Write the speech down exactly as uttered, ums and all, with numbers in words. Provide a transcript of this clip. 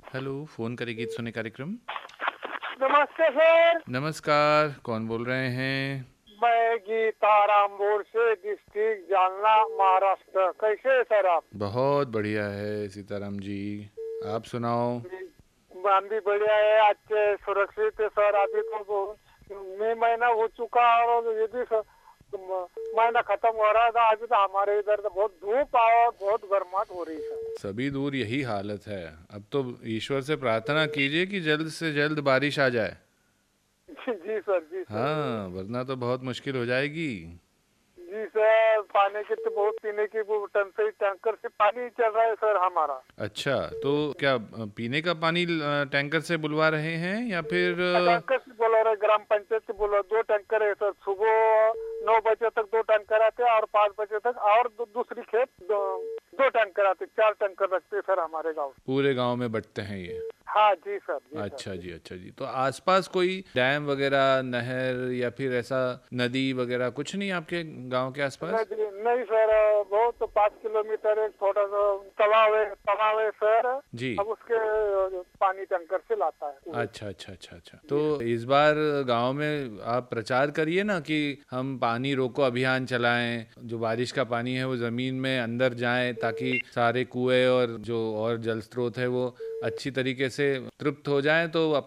Hello, phone करे गीत सुने कार्यक्रम। नमस्ते सर। नमस्कार, कौन बोल रहे हैं? मैं गीतारामपुर से, डिस्ट्रिक्ट जालना, महाराष्ट्र। कैसे हैं सर आप? बहुत बढ़िया है सीताराम जी। आप सुनाओ। जी, हम भी बढ़िया है। अच्छे सुरक्षित है सर। अभी तो वो- मई महीना हो चुका और ये भी सर, म- महीना खत्म हो रहा था। अभी तो हमारे इधर तो बहुत धूप और बहुत गर्माहट हो रही है सर। सभी दूर यही हालत है। अब तो ईश्वर से प्रार्थना कीजिए कि जल्द से जल्द बारिश आ जाए। जी जी सर, जी सर। हाँ, वरना तो बहुत मुश्किल हो जाएगी। जी सर, पानी की तो बहुत, पीने की वो टंकी टैंकर से पानी चल रहा है सर हमारा। अच्छा, तो क्या अ, पीने का पानी अ, टैंकर से बुलवा रहे हैं या फिर अ, टैंकर से बोला रहे, ग्राम पंचायत से बोला। दो टैंकर है सर। सुबह नौ बजे तक दो टैंकर आते हैं और पाँच बजे तक और दू, दूसरी खेत दो, दो टैंकर आते। चार टैंकर रखते हैं सर हमारे गांव। पूरे गांव में बंटते हैं ये? हाँ जी सर, जी सर, अच्छा जी। जी, अच्छा जी। तो आसपास कोई डैम वगैरह, नहर या फिर ऐसा नदी वगैरह कुछ नहीं आपके गांव के आसपास? नहीं नहीं सर, बहुत पाँच किलोमीटर एक छोटा सा तालाब है, तालाब है सर। जी। अब उसके पानी टैंकर से लाता है पूरे। अच्छा अच्छा अच्छा अच्छा। तो जी इस बार गांव में आप प्रचार करिए ना कि हम पानी रोको अभियान चलाएं, जो बारिश का पानी है वो जमीन में अंदर जाए ताकि सारे कुएं और जो और जल स्रोत है वो अच्छी तरीके से तृप्त हो जाएं, तो